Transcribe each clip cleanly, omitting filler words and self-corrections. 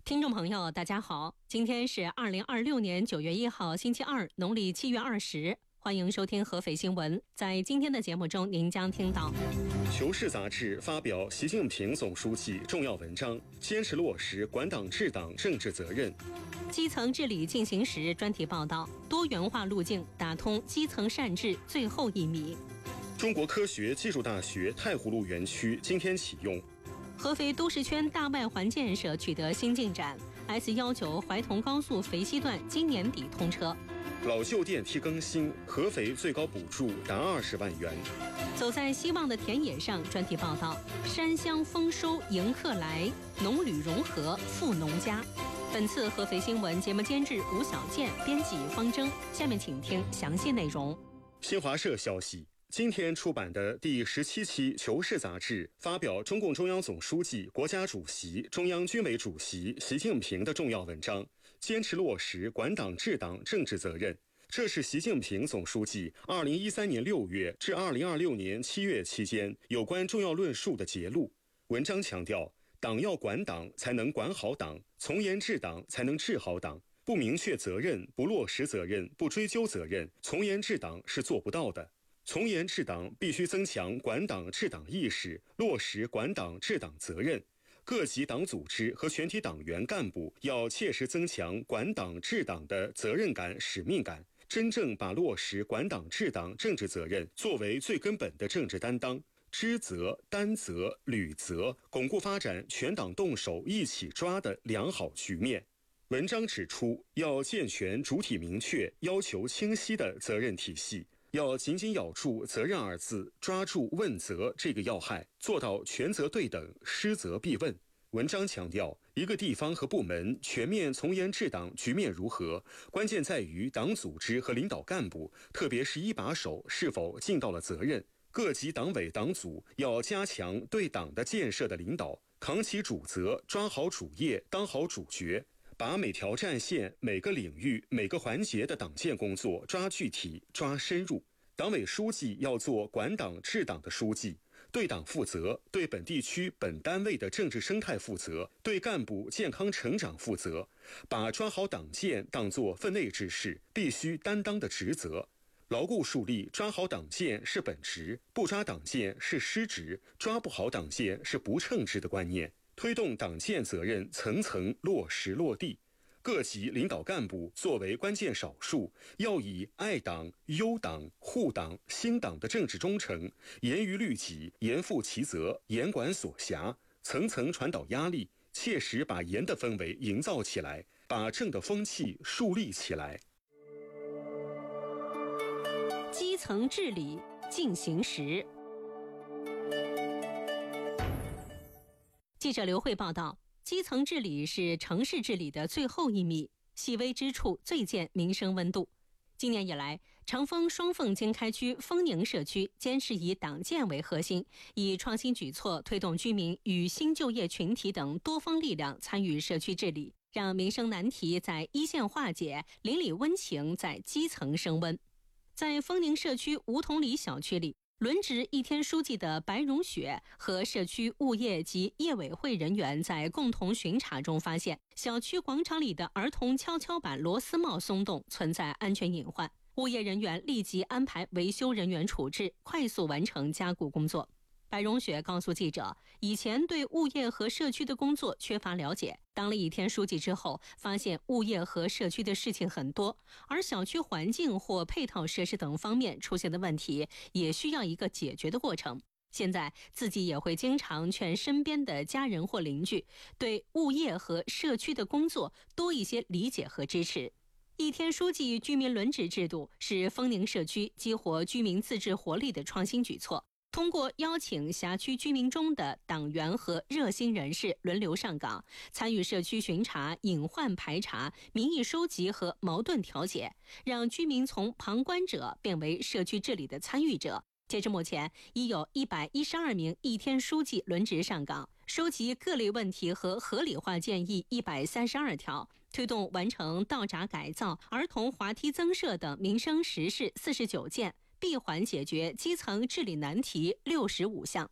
听众朋友大家好，今天是2026年9月1号星期二，农历7月20，欢迎收听合肥新闻。在今天的节目中，您将听到求是杂志发表习近平总书记重要文章，坚持落实管党治党政治责任。 基层治理进行时专题报道，多元化路径打通基层善治最后1米。 中国科学技术大学太湖路园区今天启用。 合肥都市圈大外环建设取得新进展 ，S19怀同高速肥西段今年底通车。 老旧电梯更新，合肥最高补助达20万元。 走在希望的田野上专题报道，山乡丰收迎客来，农旅融合富农家。本次合肥新闻节目监制吴小健，编辑方征。下面请听详细内容。 新华社消息，今天出版的第17期《求是》杂志发表中共中央总书记、国家主席、中央军委主席习近平的重要文章，坚持落实管党治党政治责任。这是习近平总书记2013年6月至2026年7月期间有关重要论述的节录。文章强调，党要管党才能管好党，从严治党才能治好党。不明确责任、不落实责任、不追究责任，从严治党是做不到的。从严治党必须增强管党治党意识，落实管党治党责任。各级党组织和全体党员干部要切实增强管党治党的责任感、使命感，真正把落实管党治党政治责任作为最根本的政治担当，知责、担责、履责，巩固发展全党动手一起抓的良好局面。文章指出，要健全主体明确、要求清晰的责任体系，要紧紧咬住责任二字，抓住问责这个要害，做到权责对等，失责必问。文章强调，一个地方和部门全面从严治党局面如何，关键在于党组织和领导干部，特别是一把手是否尽到了责任。各级党委党组要加强对党的建设的领导，扛起主责，抓好主业，当好主角，把每条战线、每个领域、每个环节的党建工作抓具体、抓深入。党委书记要做管党治党的书记，对党负责，对本地区本单位的政治生态负责，对干部健康成长负责，把抓好党建当作分内之事，必须担当的职责。牢固树立抓好党建是本职，不抓党建是失职，抓不好党建是不称职的观念，推动党建责任层层落实落地。各级领导干部作为关键少数，要以爱党、优党、护党、兴党的政治忠诚，严于律己，严负其责，严管所辖，层层传导压力，切实把严的氛围营造起来，把正的风气树立起来。 基层治理进行时，记者刘慧报道，基层治理是城市治理的最后1米，细微之处最见民生温度。今年以来，长丰双凤经开区丰宁社区坚持以党建为核心，以创新举措推动居民与新就业群体等多方力量参与社区治理，让民生难题在一线化解，邻里温情在基层升温。在丰宁社区梧桐里小区里，轮值一天书记的白荣雪和社区物业及业委会人员在共同巡查中发现，小区广场里的儿童跷跷板螺丝帽松动，存在安全隐患。物业人员立即安排维修人员处置，快速完成加固工作。白荣雪告诉记者，以前对物业和社区的工作缺乏了解，当了一天书记之后，发现物业和社区的事情很多，而小区环境或配套设施等方面出现的问题，也需要一个解决的过程。现在自己也会经常劝身边的家人或邻居，对物业和社区的工作多一些理解和支持。一天书记居民轮值制度是丰宁社区激活居民自治活力的创新举措。通过邀请辖区居民中的党员和热心人士轮流上岗，参与社区巡查、隐患排查、民意收集和矛盾调解，让居民从旁观者变为社区治理的参与者。截至目前，已有112名一天书记轮值上岗，收集各类问题和合理化建议132条，推动完成道闸改造、儿童滑梯增设等民生实事49件，闭环解决基层治理难题65项。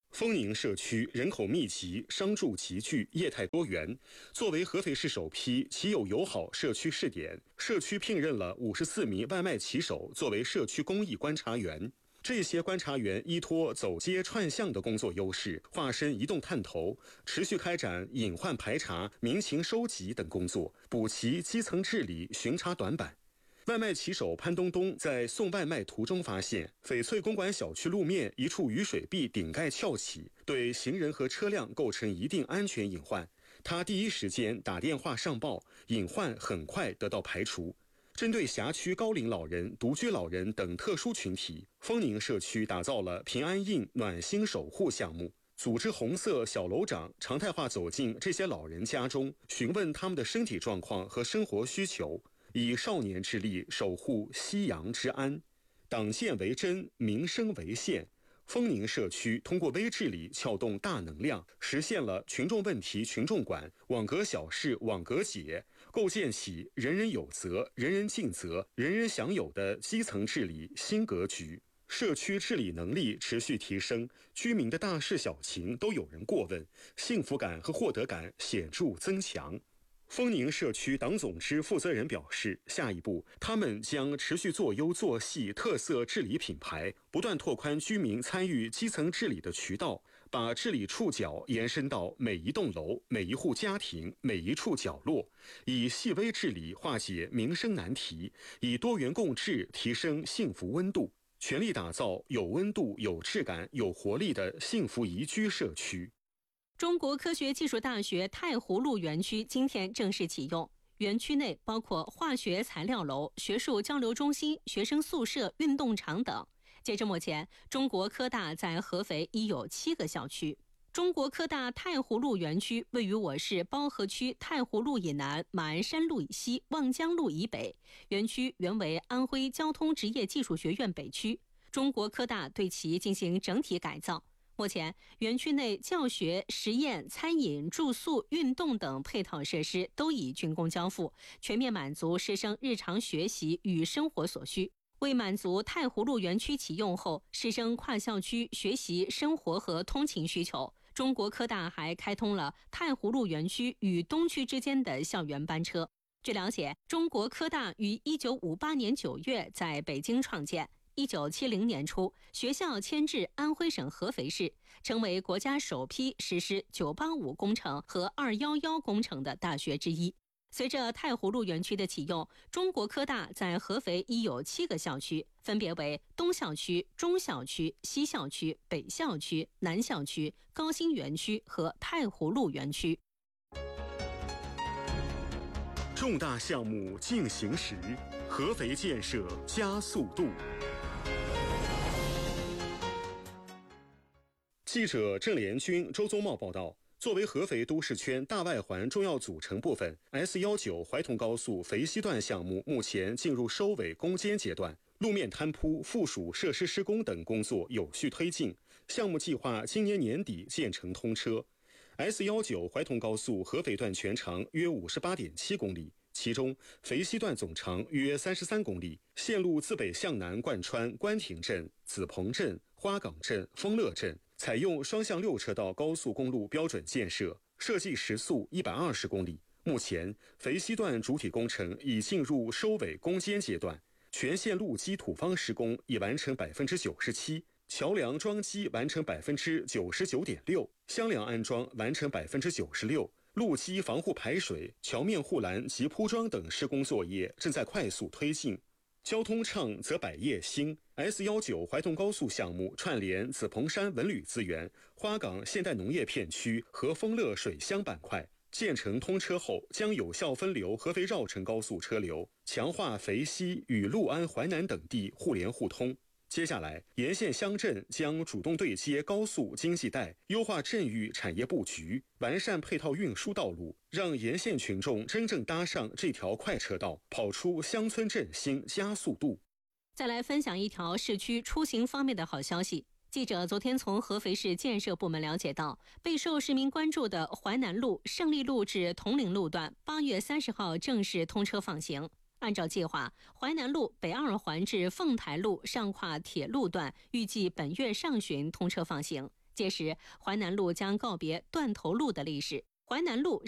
丰宁社区人口密集，商住集聚，业态多元。作为合肥市首批骑友友好社区试点，社区聘任了54名外卖骑手作为社区公益观察员。这些观察员依托走街串巷的工作优势，化身移动探头，持续开展隐患排查、民情收集等工作，补齐基层治理巡查短板。外卖骑手潘东东在送外卖途中发现，翡翠公馆小区路面一处雨水壁顶盖翘起，对行人和车辆构成一定安全隐患。他第一时间打电话上报，隐患很快得到排除。针对辖区高龄老人、独居老人等特殊群体，丰宁社区打造了平安印暖心守护项目，组织红色小楼长常态化走进这些老人家中，询问他们的身体状况和生活需求，以少年之力守护夕阳之安。党建为真，民生为线。丰宁社区通过微治理撬动大能量，实现了群众问题群众管、网格小事网格解，构建起人人有责、人人尽责、人人享有的基层治理新格局。社区治理能力持续提升，居民的大事小情都有人过问，幸福感和获得感显著增强。丰宁社区党总支负责人表示，下一步他们将持续做优做细特色治理品牌，不断拓宽居民参与基层治理的渠道，把治理触角延伸到每一栋楼、每一户家庭、每一处角落，以细微治理化解民生难题，以多元共治提升幸福温度，全力打造有温度、有质感、有活力的幸福宜居社区。 中国科学技术大学太湖路园区今天正式启用，园区内包括化学材料楼、学术交流中心、学生宿舍、运动场等。截至目前，中国科大在合肥已有7个校区。中国科大太湖路园区位于我市包河区太湖路以南、马鞍山路以西、望江路以北。园区原为安徽交通职业技术学院北区，中国科大对其进行整体改造。目前，园区内教学、实验、餐饮、住宿、运动等配套设施都已竣工交付，全面满足师生日常学习与生活所需。为满足太湖路园区启用后师生跨校区学习、生活和通勤需求，中国科大还开通了太湖路园区与东区之间的校园班车。据了解，中国科大于1958年9月在北京创建。1970年初，学校迁至安徽省合肥市，成为国家首批实施985工程和211工程的大学之一。随着太湖路园区的启用，中国科大在合肥已有7个校区，分别为东校区、中校区、西校区、北校区、南校区、高新园区和太湖路园区。 重大项目进行时，合肥建设加速度。记者郑连军、周宗茂报道，作为合肥都市圈大外环重要组成部分 ，S19怀通高速肥西段项目目前进入收尾攻坚阶段，路面摊铺、附属设施施工等工作有序推进，项目计划今年年底建成通车。S19怀通高速合肥段全长约58.7公里，其中肥西段总长约33公里，线路自北向南贯穿关亭镇、子棚镇、花岗镇、丰乐镇，采用双向6车道高速公路标准建设，设计时速120公里。目前，肥西段主体工程已进入收尾攻坚阶段，全线路基土方施工已完成97%，桥梁桩基完成99.6%，箱梁安装完成96%，路基防护排水、桥面护栏及铺装等施工作业正在快速推进。交通畅则百业兴。S19怀通高速项目串联子棚山文旅资源、花岗现代农业片区和丰乐水乡板块。建成通车后，将有效分流合肥绕城高速车流，强化肥西与六安、淮南等地互联互通。接下来，沿线乡镇将主动对接高速经济带，优化镇域产业布局，完善配套运输道路，让沿线群众真正搭上这条快车道，跑出乡村振兴加速度。 再来分享一条市区出行方面的好消息。记者昨天从合肥市建设部门了解到，备受市民关注的淮南路、胜利路至铜陵路段8月30号正式通车放行。按照计划，淮南路北二环至凤台路上跨铁路段预计本月上旬通车放行。 届时，淮南路将告别断头路的历史。淮南路